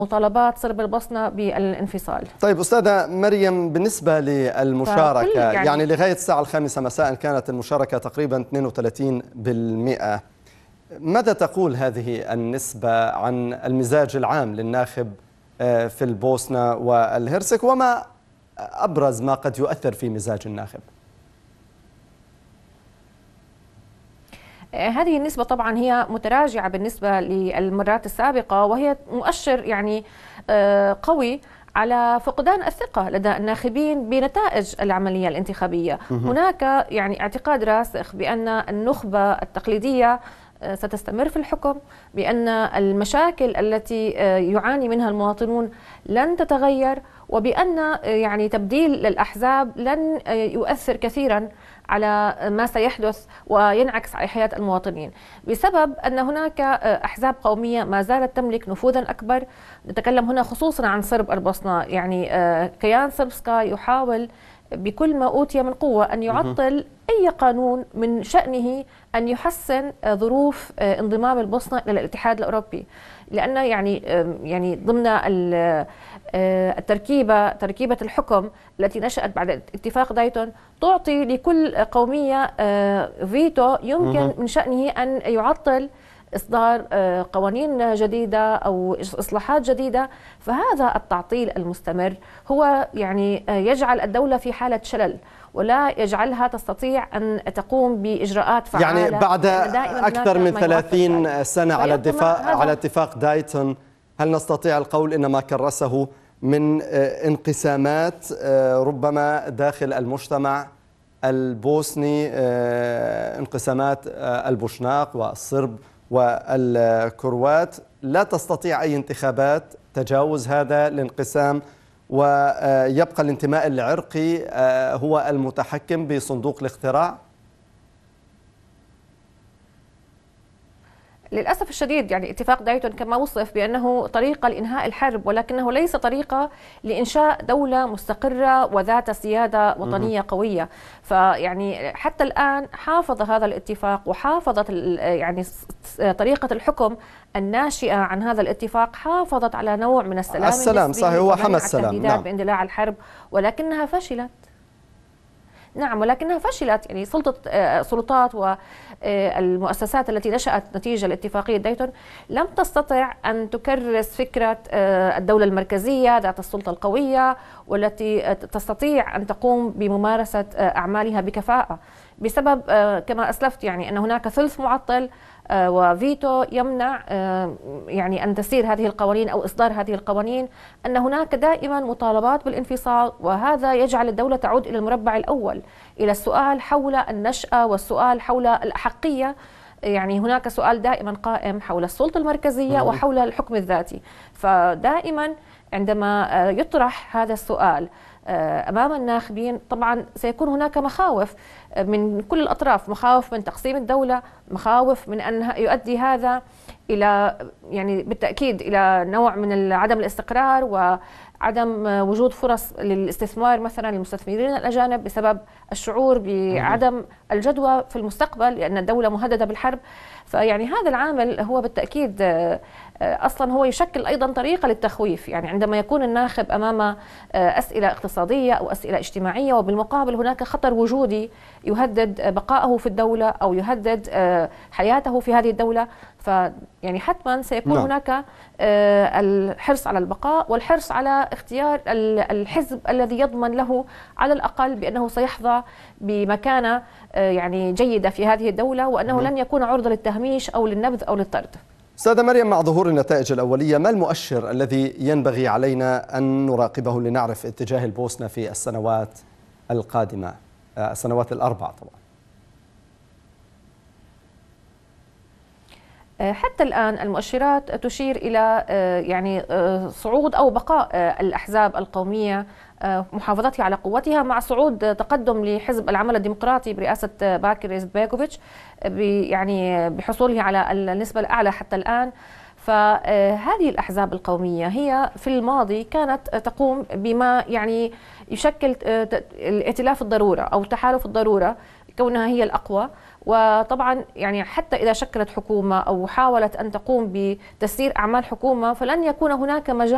مطالبات صرب البوسنة بالانفصال. طيب أستاذة مريم، بالنسبة للمشاركة يعني لغاية الساعة 5 مساء كانت المشاركة تقريبا 32%. ماذا تقول هذه النسبة عن المزاج العام للناخب في البوسنة والهرسك، وما أبرز ما قد يؤثر في مزاج الناخب؟ هذه النسبة طبعا هي متراجعة بالنسبة للمرات السابقة، وهي مؤشر يعني قوي على فقدان الثقة لدى الناخبين بنتائج العملية الانتخابية. هناك يعني اعتقاد راسخ بأن النخبة التقليدية ستستمر في الحكم، بأن المشاكل التي يعاني منها المواطنون لن تتغير، وبأن يعني تبديل الأحزاب لن يؤثر كثيرا على ما سيحدث وينعكس على حياة المواطنين، بسبب أن هناك أحزاب قومية ما زالت تملك نفوذا أكبر. نتكلم هنا خصوصا عن صرب البوسنة، يعني كيان صربسكا يحاول بكل ما أوتي من قوة أن يعطل أي قانون من شأنه أن يحسن ظروف انضمام البوسنة إلى الاتحاد الأوروبي، لأن يعني ضمن تركيبة الحكم التي نشأت بعد اتفاق دايتون تعطي لكل قومية فيتو يمكن من شأنه أن يعطل إصدار قوانين جديدة أو إصلاحات جديدة. فهذا التعطيل المستمر هو يعني يجعل الدولة في حالة شلل، ولا يجعلها تستطيع أن تقوم بإجراءات فعالة. يعني بعد أكثر من 30 سنة على اتفاق دايتون، هل نستطيع القول إن ما كرسه من انقسامات ربما داخل المجتمع البوسني، انقسامات البوشناق والصرب والكروات، لا تستطيع أي انتخابات تجاوز هذا الانقسام، ويبقى الانتماء العرقي هو المتحكم بصندوق الاقتراع؟ للأسف الشديد يعني اتفاق دايتون كما وصف بأنه طريقة لإنهاء الحرب، ولكنه ليس طريقة لإنشاء دولة مستقرة وذات سيادة وطنية قوية. فيعني حتى الآن حافظ هذا الاتفاق، وحافظت يعني طريقة الحكم الناشئة عن هذا الاتفاق حافظت على نوع من السلام صحيح، هو حمى السلام، نعم، باندلاع الحرب، ولكنها فشلت. نعم، ولكنها فشلت. يعني سلطات والمؤسسات التي نشأت نتيجة لاتفاقية دايتون لم تستطع أن تكرس فكرة الدولة المركزية ذات السلطة القوية، والتي تستطيع أن تقوم بممارسة أعمالها بكفاءة، بسبب كما أسلفت يعني أن هناك ثلث معطل وفيتو يمنع يعني أن تسير هذه القوانين أو إصدار هذه القوانين، أن هناك دائما مطالبات بالانفصال، وهذا يجعل الدولة تعود إلى المربع الأول، إلى السؤال حول النشأة والسؤال حول الأحقية. يعني هناك سؤال دائما قائم حول السلطة المركزية وحول الحكم الذاتي. فدائما عندما يطرح هذا السؤال أمام الناخبين طبعا سيكون هناك مخاوف من كل الأطراف، مخاوف من تقسيم الدولة، مخاوف من أن يؤدي هذا إلى يعني بالتأكيد إلى نوع من عدم الاستقرار وعدم وجود فرص للاستثمار مثلا للمستثمرين الأجانب، بسبب الشعور بعدم الجدوى في المستقبل لأن الدولة مهددة بالحرب. فيعني هذا العامل هو بالتأكيد أصلا هو يشكل أيضا طريقة للتخويف. يعني عندما يكون الناخب أمام أسئلة اقتصادية أو أسئلة اجتماعية، وبالمقابل هناك خطر وجودي يهدد بقائه في الدولة أو يهدد حياته في هذه الدولة، فيعني حتما سيكون هناك الحرص على البقاء والحرص على اختيار الحزب الذي يضمن له على الأقل بأنه سيحظى بمكانة يعني جيدة في هذه الدولة، وأنه لن يكون عرضة للتهميش أو للنبذ أو للطرد. أستاذة مريم، مع ظهور النتائج الأولية، ما المؤشر الذي ينبغي علينا أن نراقبه لنعرف اتجاه البوسنة في السنوات القادمة، السنوات الأربع طبعا؟ حتى الآن المؤشرات تشير إلى يعني صعود أو بقاء الأحزاب القومية محافظتها على قوتها، مع صعود تقدم لحزب العمل الديمقراطي برئاسة باكر إزبيكوفيتش يعني بحصوله على النسبة الأعلى حتى الآن. فهذه الأحزاب القومية هي في الماضي كانت تقوم بما يعني يشكل الائتلاف الضرورة أو تحالف الضرورة، كونها هي الأقوى. وطبعا يعني حتى إذا شكلت حكومة أو حاولت أن تقوم بتسيير أعمال حكومة، فلن يكون هناك مجال